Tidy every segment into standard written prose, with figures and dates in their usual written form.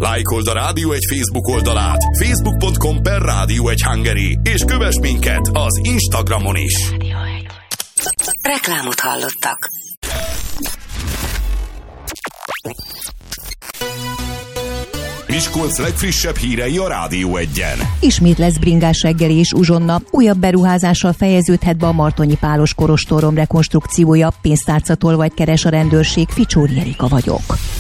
Lájkold a Rádió Egy Facebook oldalát, facebook.com/Rádió Egy Hungary, és kövess minket az Instagramon is. Reklámot hallottak. Miskolc legfrissebb hírei a Rádió Egyen. Ismét lesz bringás reggeli és uzsonna. Újabb beruházással fejeződhet be a Martonyi Pálos kolostorrom rekonstrukciója. Pénztárcatolvajt keres a rendőrség. Ficsóri Erika vagyok.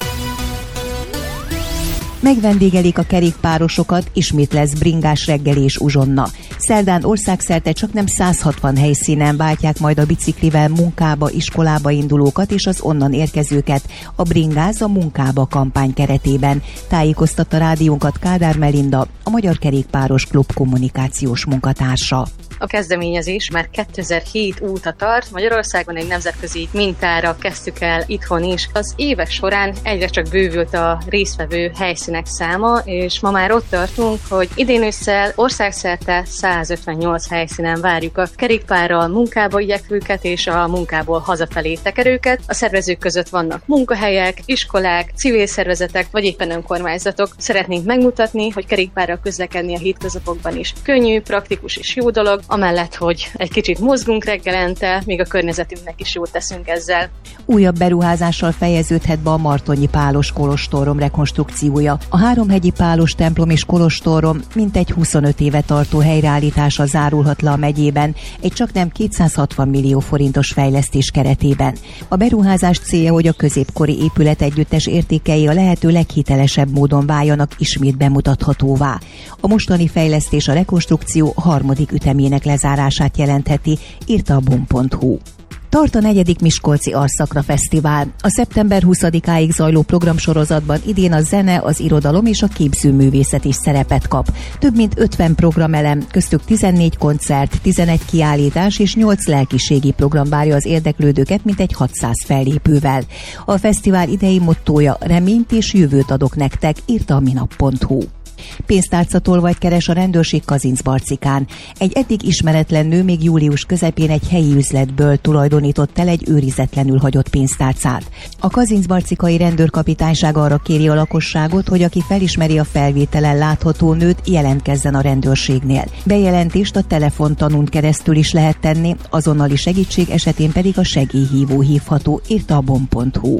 Megvendégelik a kerékpárosokat, ismét lesz bringás reggeli és uzsonna. Szerdán országszerte csaknem 160 helyszínen váltják majd a biciklivel munkába, iskolába indulókat és az onnan érkezőket a Bringáz a munkába kampány keretében. Tájékoztatta rádiónkat Kádár Melinda, a Magyar Kerékpáros Klub kommunikációs munkatársa. A kezdeményezés már 2007 óta tart, Magyarországon egy nemzetközi mintára kezdtük el itthon is. Az évek során egyre csak bővült a résztvevő helyszínek száma, és ma már ott tartunk, hogy idén ősszel országszerte 158 helyszínen várjuk a kerékpárral munkába igyekvőket és a munkából hazafelé tekerőket. A szervezők között vannak munkahelyek, iskolák, civil szervezetek vagy éppen önkormányzatok. Szeretnénk megmutatni, hogy kerékpárral közlekedni a hétköznapokban is könnyű, praktikus és jó dolog, amellett, hogy egy kicsit mozgunk reggelente, még a környezetünknek is jót teszünk ezzel. Újabb beruházással fejeződhet be a Martonyi Pálos kolostorrom rekonstrukciója. A Háromhegyi Pálos templom és kolostorrom mintegy 25 éve tartó helyreállítása zárulhat le a megyében, egy csaknem 260 millió forintos fejlesztés keretében. A beruházás célja, hogy a középkori épületegyüttes értékei a lehető leghitelesebb módon váljanak ismét bemutathatóvá. A mostani fejlesztés a rekonstrukció harmadik ütemének lezárását jelentheti, írta a bum.hu. Tart a 4. Miskolci Arszakra Fesztivál. A szeptember 20-áig zajló programsorozatban idén a zene, az irodalom és a képzőművészet is szerepet kap. Több mint 50 programelem, köztük 14 koncert, 11 kiállítás és 8 lelkiségi program várja az érdeklődőket mintegy 600 fellépővel. A fesztivál idei mottója reményt és jövőt adok nektek, írta a minap.hu. Pénztárcatolvajt keres a rendőrség Kazincbarcikán. Egy eddig ismeretlen nő még július közepén egy helyi üzletből tulajdonított el egy őrizetlenül hagyott pénztárcát. A kazincbarcikai rendőrkapitányság arra kéri a lakosságot, hogy aki felismeri a felvételen látható nőt, jelentkezzen a rendőrségnél. Bejelentést a telefontanún keresztül is lehet tenni, azonnali segítség esetén pedig a segélyhívó hívható, írta a bom.hu.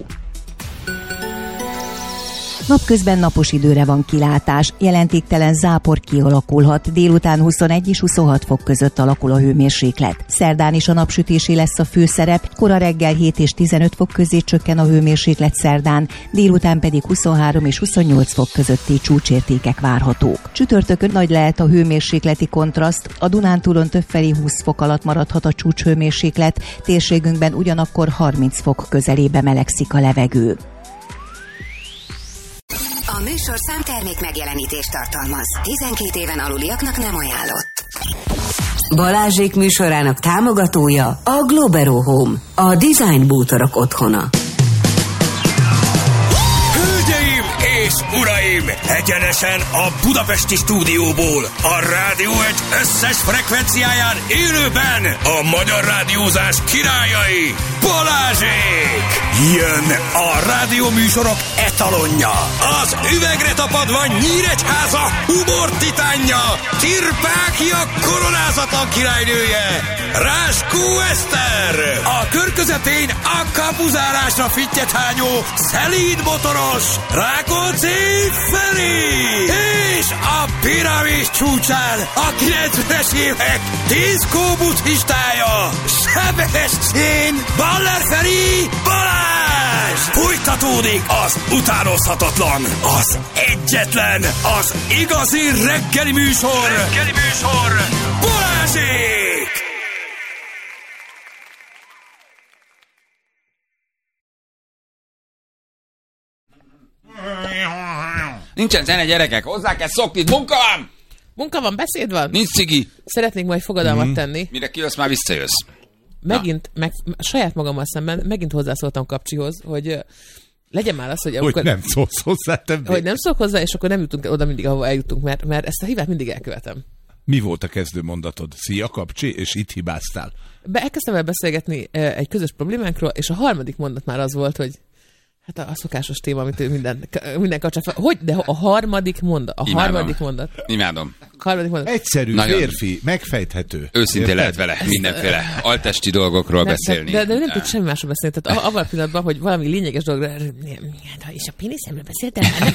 Napközben napos időre van kilátás, jelentéktelen zápor kialakulhat, délután 21 és 26 fok között alakul a hőmérséklet. Szerdán is a napsütésé lesz a főszerep, kora reggel 7 és 15 fok közé csökken a hőmérséklet szerdán, délután pedig 23 és 28 fok közötti csúcsértékek várhatók. Csütörtökön nagy lehet a hőmérsékleti kontraszt, a Dunántúlon többfelé 20 fok alatt maradhat a csúcshőmérséklet, térségünkben ugyanakkor 30 fok közelébe melegszik a levegő. A műsorszám termék megjelenítést tartalmaz. 12 éven aluliaknak nem ajánlott. Balázsék műsorának támogatója a Globero Home, a design bútorok otthona. Hölgyeim és uraim, egyenesen a budapesti stúdióból, a Rádió Egy összes frekvenciáján élőben a magyar rádiózás királyai, Balázsék! Jön a rádióműsorok etalonja, az üvegre tapadva Nyíregyháza humor titánja, Kirpákia koronázatlan királynője, Ráskó Eszter, a kör közepén a kapuzárásra fittyet hányó szelíd motoros Rákóczi Feri, és a piramis csúcsán a 90-es évek diszkó buddhistája, Sebestyén Baller Feri Balázs! Folytatódik az utánozhatatlan, az egyetlen, az igazi reggeli műsor, Balázsék! Nincsen zene, gyerekek, hozzá kell szokni, munka van! Munka van, beszéd van? Nincs cigi. Szeretnék majd fogadalmat tenni. Mire kijössz, már visszajössz. Megint, saját magammal szemben, megint hozzászóltam Kapcsihoz, hogy legyen már az, hogy... Hogy nem szólsz hozzá többé. Hogy nem szólok hozzá, és akkor nem jutunk oda mindig, ahova eljutunk, mert ezt a hibát mindig elkövetem. Mi volt a kezdő mondatod? Szia, Kapcsi, és itt hibáztál. Elkezdtem el beszélgetni egy közös problémánkról, és a harmadik mondat már az volt, hogy Hát a szokásos téma, amit minden kapcsán... Hogy? De a harmadik mondat. Harmadik mondat. Imádom. Egyszerű, nagyon férfi, megfejthető. Őszintén lehet vele mindenféle altesti dolgokról beszélni. De nem tud semmi másról beszélni. Tehát abban a pillanatban, hogy valami lényeges dologra... És a péniszemről beszéltem?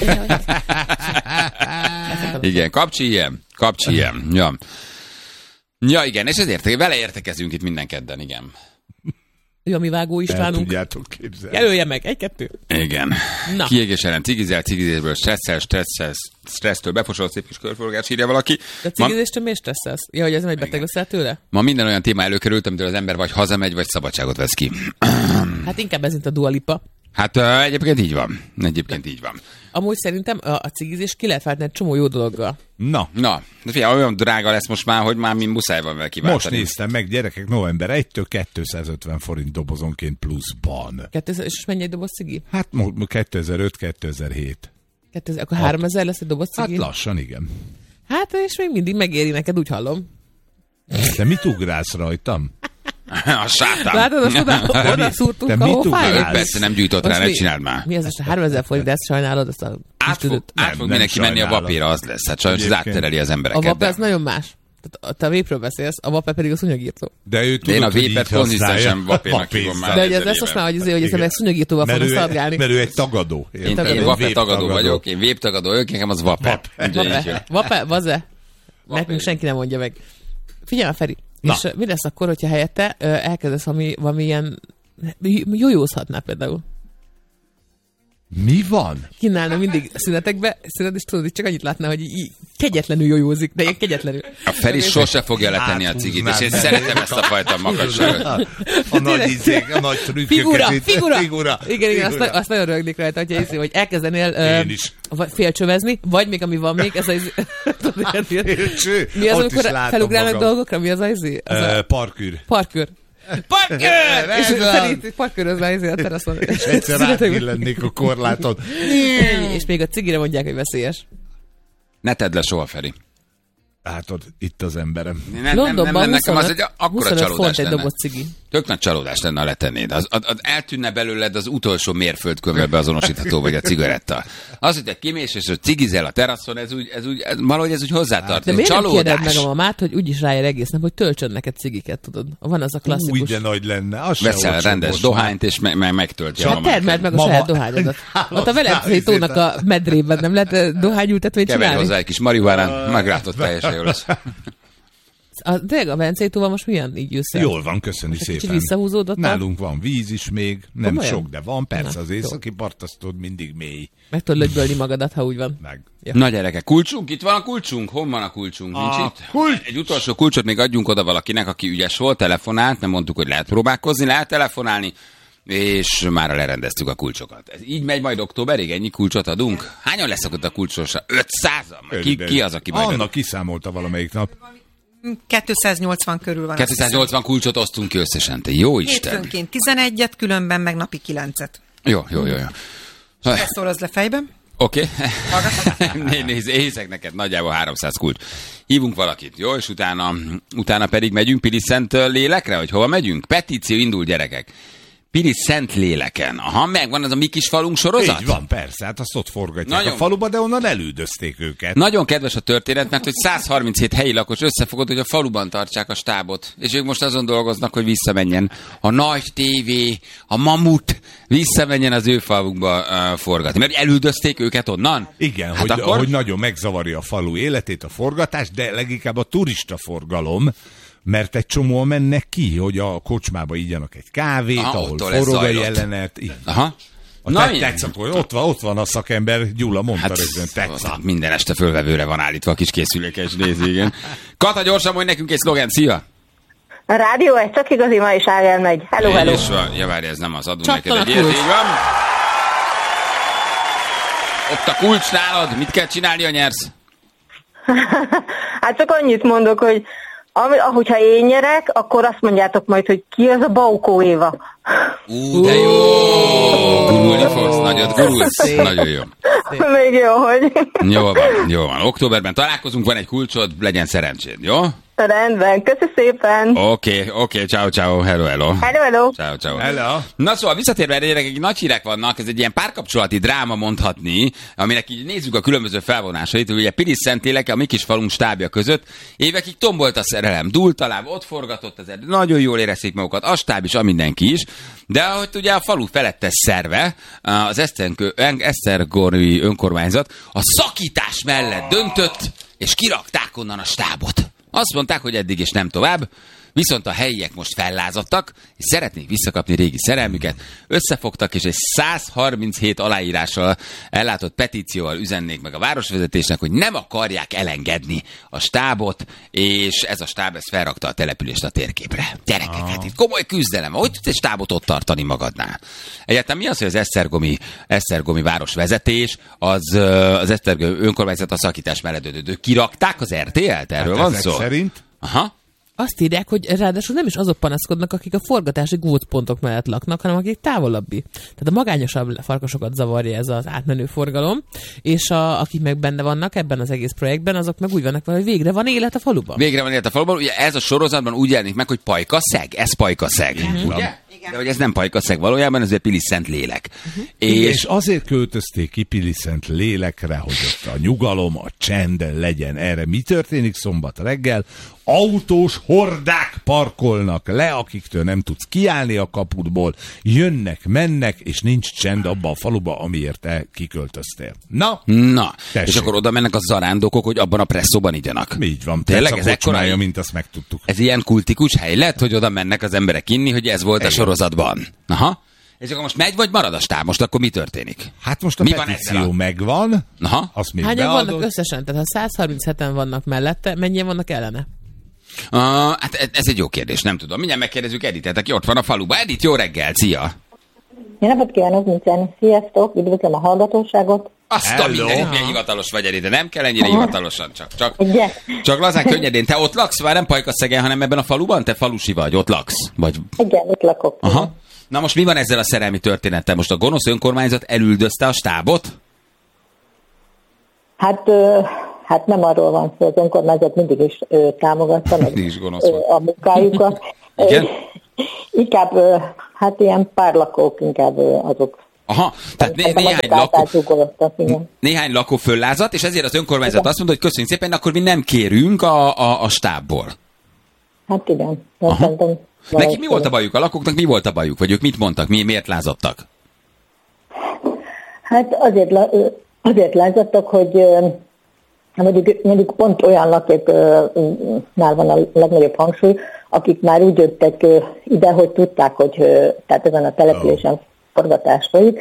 Igen, kapcsi ilyen. Ja, igen, és ezért vele értekezünk itt minden kedden, igen. Ő a mi Vágó Istvánunk. El tudjátok képzelni. Jelölje meg, 1-2. Igen. Kiégés ellen cigizésből stressztől befosolt szép kis körforgás, írja valaki. De cigizéstől miért stresszelsz? Ja, hogy ez nem egy beteg leszel tőle? Ma minden olyan téma előkerült, amitől az ember vagy hazamegy, vagy szabadságot vesz ki. Hát inkább ez, mint a Dua Lipa. Hát egyébként így van. Amúgy szerintem a cigizés ki lehet váltani egy csomó jó dologgal. Na, de figyelj, olyan drága lesz most már, hogy már mi muszáj van vele kiváltani. Most néztem meg, gyerekek, november 1-től 250 forint dobozonként pluszban. És mennyi egy doboz cigi? Hát 2005-2007. Akkor 3000 lesz egy doboz cigi? Hát lassan, igen. Hát és még mindig megéri neked, úgy hallom. De mit ugrálsz rajtam? A sátán. Látod, azt oda szúrtunk, ahol fáj. Persze nem gyújtott rá, ne csináld már. Mi az, most a 3000 forint, de ezt sajnálod? Azt át fog mindenki menni a vapéra, az lesz. Hát sajnos ez áttereli az embereket. A vape az nagyon más. Tehát te a vépről beszélsz, a vape pedig a szúnyogírtó. De ő tudod, én a vépet konzisztensen vapénak hívom már. De ez lesz most már, hogy az emberek szúnyogírtóval fognak szaladgálni. Mert ő egy tagadó. Én vape tagadó vagyok, én vép tagadó vagyok, nekem az vape. Vape, vaze. Nekünk senki nem mondja meg. Figyelj, Feri. Na. És mi lesz akkor, hogyha helyette elkezdesz valami ilyen... Jójózhatnál például. Mi van? Kínálna mindig szünetekbe, és tudod, hogy csak annyit látná, hogy így kegyetlenül jójózik, de ilyen kegyetlenül. A Feri sose fogja letenni a cigit, és én szeretem ezt a fajta makacságot. A nagy izék, a nagy trükköket. Figura. Igen, azt nagyon rögnék rajta, hogy elkezdenél félcsövezni, vagy még ami van még, ez az... Mi az, amikor felugrálnak dolgokra? Mi az az? Parkűr. Parkőr! És szerint parkőröz már a teraszon. És egyszer átbillennék a korlátot. És még a cigire mondják, hogy veszélyes. Ne tedd le soha, Feri. Látod, itt az emberem. Londonban nekem az egy akkora csalódás egy lenne. doboz cigi. Tök nagy csalódás lenne, ha letennéd. Az eltűnne belőled az utolsó mérföldkövvel beazonosítható vagy a cigaretta. Az, hogy te kimész és cigizel a teraszon, ez valahogy ez úgy hozzátartozik. De miért nem kérded meg a mamát, hogy úgyis ráér egész nap, hogy töltsön neked cigiket, tudod? Van az a klasszikus. Úgy de nagy lenne. Veszel rendes dohányt, és megtöltje a mamát. Termeld meg a saját dohányodat. Ott a Velencei tónak a medrében nem lehet dohányültetvényt csinálni? Keverj hozzá egy kis marihuánát, meglátod, teljesen jól lesz. A Velencei tóval most milyen így jössz el? Jól van, köszöni szépen. Visszahúzódott. Nálunk van víz is még, nem olyan? Sok, de van, persze az északi part, azt tudod, mindig mély. Meg tudod lögybölni magadat, ha úgy van. Meg. Ja. Na gyerekek, kulcsunk? Itt van a kulcsunk? Hol van a kulcsunk? Nincs itt? Egy utolsó kulcsot még adjunk oda valakinek, aki ügyes volt, telefonált, nem mondtuk, hogy lehet próbálkozni, lehet telefonálni, és már lerendeztük a kulcsokat. Ez így megy majd októberig, ennyi kulcsot adunk? Hányan leszek ott a kulcsosa? 500-an? Ki az, aki majd... Anna kiszámolta valamelyik nap. 280 körül van. 280 kulcsot osztunk ki összesen, te jó Isten. Hétfőnként 11-et, különben meg napi 9-et. Jó. Ezt szólod le fejben? Oké. Nézd, én hiszek neked, nagyjából 300 kulcs. Hívunk valakit, jó? És utána pedig megyünk Pilis Szent Lélekre, hogy hova megyünk? Petíció indul, gyerekek. Pilis Szent Léleken. Aha, megvan az a mi kis falunk sorozat? Így van, persze, hát azt ott forgatják a faluba, de onnan elüldözték őket. Nagyon kedves a történet, mert hogy 137 helyi lakos összefogott, hogy a faluban tartsák a stábot. És ők most azon dolgoznak, hogy visszamenjen a nagy tévé, a mamut, visszamenjen az ő falukba forgatni. Mert elüldözték őket onnan? Igen, hát hogy nagyon megzavarja a falu életét, a forgatás, de leginkább a turista forgalom, mert egy csomóan mennek ki, hogy a kocsmába igyanak egy kávét, ahol forog a jelenet. Aha. Ott van a szakember, Gyula mondta rögtön, Teca. Minden este fölvevőre van állítva a kis készülékes néző, igen. Kata, gyorsan mondj nekünk egy szlogen, szia! A rádió, ez csak igazi, ma is Ágel megy. Hello. Ja, várj, ez nem az, adunk neked egy ilyet, így van. Ott a kulcs nálad, mit kell csinálni, ha nyersz? Hát csak annyit mondok, hogy ahogyha én nyerek, akkor azt mondjátok majd, hogy ki az a Baukó Éva. De jó! Gurulni fogsz, nagyot gurulsz. Nagyon jó. Még jó, hogy... Jó van. Októberben találkozunk, van egy kulcsod, legyen szerencséd, jó? Rendben, köszi szépen. Oké, ciao, hello. Ciao. Na szóval visszatérve egy nagy hírek vannak, ez egy ilyen párkapcsolati dráma mondhatni, aminek így nézzük a különböző felvonásait, ugye Pilis-Szentlélek, a mi kis falunk stábja között évekig tombolt a szerelem, dúlt alább, ott forgatott az nagyon jól érezték magukat, a stáb is, a mindenki is, de ahogy ugye a falu felettes szerve, az esztergomi önkormányzat a szakítás mellett döntött, és kirakták onnan a stábot. Azt mondták, hogy eddig és nem tovább, viszont a helyiek most fellázadtak, és szeretnék visszakapni régi szerelmüket, összefogtak, és egy 137 aláírással ellátott petícióval üzennék meg a városvezetésnek, hogy nem akarják elengedni a stábot, és ez a stáb ezt felrakta a települést a térképre. Gyerekek, hát itt komoly küzdelem, hogy tudsz egy stábot ott tartani magadnál? Egyáltalán mi az, hogy az esztergomi városvezetés, az esztergomi önkormányzat a szakítás mellett döntő? Kirakták az RTL-t? Erről van szó? Szerint? Aha. Azt írják, hogy ráadásul nem is azok panaszkodnak, akik a forgatási gócpontok mellett laknak, hanem akik távolabbi. Tehát a magányosabb farkasokat zavarja ez az átmenő forgalom, és akik meg benne vannak ebben az egész projektben, azok meg úgy vannak, hogy végre van élet a faluban. Végre van élet a faluban. Ugye ez a sorozatban úgy jelenik meg, hogy Pajkaszeg. Ez Pajkaszeg. Ugye? De hogy ez nem Pajkaszeg valójában, ez egy Pilis-Szentlélek. És azért költözték ki Pilis-Szentlélekre, hogy ott a nyugalom, a csend legyen. Erre mi történik szombat reggel? Autós hordák parkolnak le, akiktől nem tudsz kiállni a kapudból, jönnek, mennek, és nincs csend abba a faluba, amiért te kiköltöztél. Na, és akkor oda mennek a zarándokok, hogy abban a presszóban igyanak. Így van, tényleg ez kocsmája, mint azt megtudtuk. Ez ilyen kultikus hely lett, hogy oda mennek az emberek inni, hogy ez volt a sorozatban. Aha. És akkor most megy, vagy marad a stáb? Most akkor mi történik? Hát most a petíció megvan. Aha. Azt még hányan vannak összesen? Tehát ha 137-en vannak mellette, mennyien vannak ellene? Hát ez egy jó kérdés, nem tudom. Mindjárt megkérdezzük Editet, aki ott van a faluban. Edit, jó reggel, szia! Jó napot kívánok, Mincen. Sziasztok, üdvözlöm a hallgatóságot. Azt a mindenit, milyen hivatalos vagy, Edit, de nem kell ennyire hivatalosan, csak lazán, könnyedén. Te ott laksz, már nem Pajkaszegen, hanem ebben a faluban? Te falusi vagy, ott laksz? Igen, ott lakok. Aha. Na most mi van ezzel a szerelmi történettel? Most a gonosz önkormányzat elüldözte a stábot? Hát nem arról van szó, az önkormányzat mindig is támogatta meg a munkájukat. Igen? Inkább, hát ilyen pár lakók, inkább azok. Aha, tehát néhány lakó föllázat, és ezért az önkormányzat azt mondta, hogy köszönjük szépen, akkor mi nem kérünk a stábból. Hát igen. Neki mi volt a bajuk? A lakóknak mi volt a bajuk? Vagy ők mit mondtak? Miért lázadtak? Hát azért lázadtak, hogy mondjuk pont olyan lakóknál van a legnagyobb hangsúly, akik már úgy jöttek ide, hogy tudták, hogy tehát ezen a településen forgatás folyik.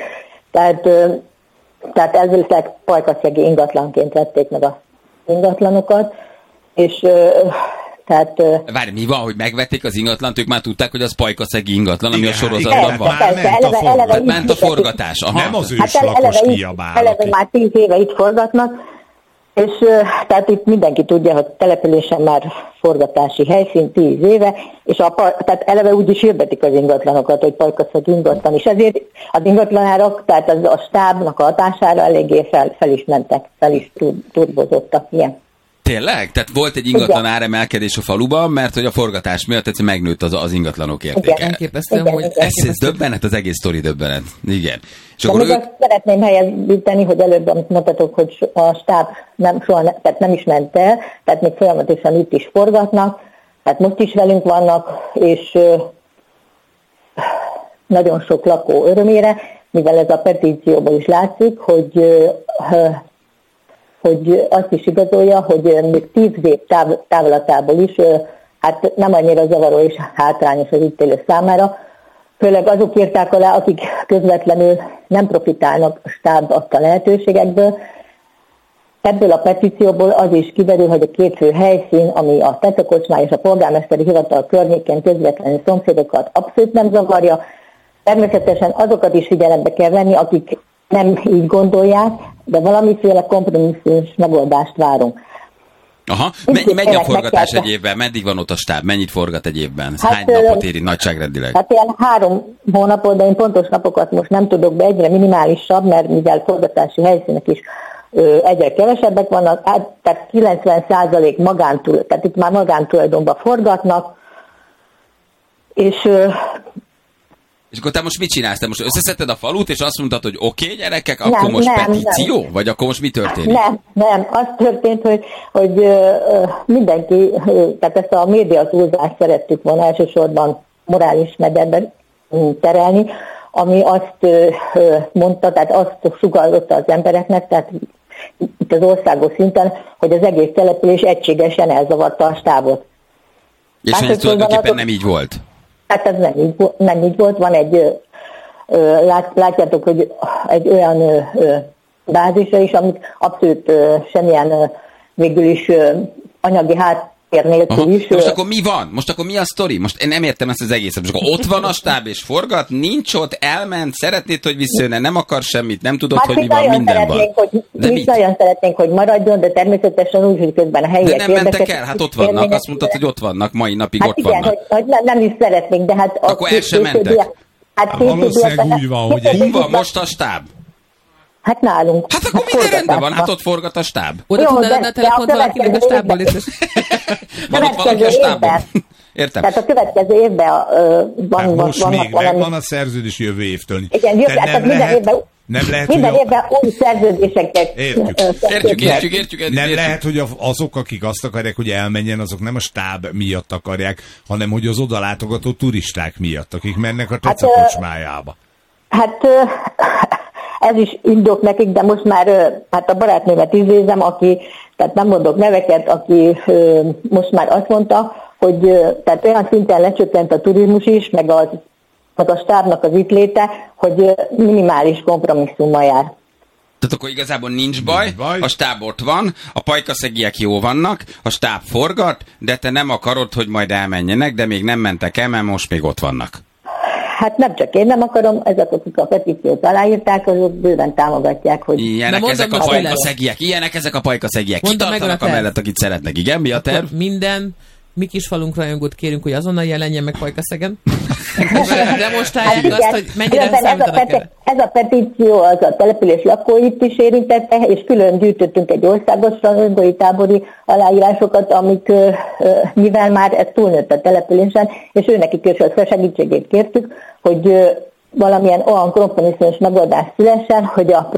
Tehát ezzel pajkaszegi ingatlanként vették meg az ingatlanokat, és tehát... Várj, mi van, hogy megvették az ingatlant, ők már tudták, hogy az pajkaszegi ingatlan, ami a sorozatban van? Ment a forgatás. Aha. Nem az őslakos kiabálok. Eleve már 10 éve itt forgatnak, és tehát itt mindenki tudja, hogy településen már forgatási helyszín 10 éve, és tehát eleve úgy is hirdetik az ingatlanokat, hogy pajkaszegi ingatlan, és ezért az ingatlanárak, tehát az a stábnak a hatására eléggé fel is turbozottak ilyen. Tényleg? Tehát volt egy ingatlan áremelkedés a faluban, mert hogy a forgatás miatt egyszerűen megnőtt az ingatlanok értéke. Ez döbbenet, az egész sztori döbbenet. Igen. És de még azt szeretném helyesbíteni, hogy előbb, amit mondtatok, hogy a stáb tehát nem is ment el, tehát még folyamatosan itt is forgatnak, tehát most is velünk vannak, és nagyon sok lakó örömére, mivel ez a petícióból is látszik, hogy azt is igazolja, hogy még 10 év távlatából is hát nem annyira zavaró és hátrányos az itt élő számára. Főleg azok írták alá, akik közvetlenül nem profitálnak a stáb adta lehetőségekből. Ebből a petícióból az is kiderül, hogy a két fő helyszín, ami a Tetakocsmány és a polgármesteri hivatal környékén közvetlenül szomszédokat abszolút nem zavarja. Természetesen azokat is figyelembe kell venni, akik nem így gondolják, de valamiféle kompromisszumos megoldást várunk. Aha, mennyi a forgatás egy évben? Meddig van ott a stáb? Mennyit forgat egy évben? Hát, hány napot éri nagyságrendileg? Hát ilyen 3 hónapot, de én pontos napokat most nem tudok be, egyre minimálisabb, mert mivel forgatási helyszínek is egyre kevesebbek vannak, tehát 90% magántulajdonban, tehát itt már magántulajdonban forgatnak, és akkor te most mit csinálsz? Te most összeszedted a falut, és azt mondtad, hogy oké, gyerekek, akkor most petíció? Nem. Vagy akkor most mi történik? Nem. Az történt, hogy mindenki, tehát ezt a médiatúlzást szerettük volna elsősorban morális mederben terelni, ami azt mondta, tehát azt sugallott az embereknek, tehát itt az országos szinten, hogy az egész település egységesen elzavarta a stábot. És hát ez tulajdonképpen nem így volt? Hát ez nem így volt. Van egy, látjátok, hogy egy olyan bázisa is, amit abszolút semmilyen végül is anyagi háttér nélkül is. Most akkor mi van? Most akkor mi a sztori? Most én nem értem ezt az egészet. Most akkor ott van a stáb és forgat, nincs ott, elment, szeretnéd, hogy visszajönne, nem akar semmit, nem tudod, hogy mi van, minden van. Mi nagyon szeretnénk, hogy maradjon, de természetesen úgy, hogy közben a helyiek érdekes. De nem mentek el, hát ott vannak, azt mondtad, hogy ott vannak, mai napig hát ott igen, vannak. Hogy nem is szeretnénk, de hát... Akkor el sem mentek. Valószínűleg úgy van, hogy... Hol van most a stáb? Hát nálunk. Hát akkor minden rendben van, hát ott forgat a stáb. Oda tudnál adni a telefont valakinek a stábból, van ott valaki a stábban? Értem. Tehát a következő évben most még megvan a szerződés jövő évtől. Igen, minden évben új szerződéseket. Értjük. Nem lehet, hogy azok, akik azt akarják, hogy elmenjen, azok nem a stáb miatt akarják, hanem hogy az odalátogató turisták miatt, akik mennek a Teca kocsmájába. Hát ez is indok nekik, de most már hát a barátnőmet idézem, aki, tehát nem mondok neveket, aki most már azt mondta, hogy tehát olyan szinten lecsökkent a turizmus is, meg a stábnak az itt léte, hogy minimális kompromisszummal jár. Tehát akkor igazából nincs baj, a stáb ott van, a pajkaszegiek jó vannak, a stáb forgat, de te nem akarod, hogy majd elmenjenek, de még nem mentek el, mert most még ott vannak. Hát nem csak én nem akarom, ezek, akik a petíciót aláírták, azok bőven támogatják, hogy... Ilyenek ezek a pajkaszegiek, kitartanak amellett, akit szeretnek. Igen, mi a terv? Minden mi kis falunk rajongót kérünk, hogy azonnal jelenjen meg Pajkaszegen. Demonstráljuk azt, hogy mennyire számítanak erre. Ez a petíció az a település lakóit is érintette, és külön gyűjtöttünk egy országos rajongói tábori aláírásokat, amik mivel már ez túlnőtt a településen, és őnekik is a segítségét kértük, hogy valamilyen olyan kompromisszumos megoldás szülessen, hogy a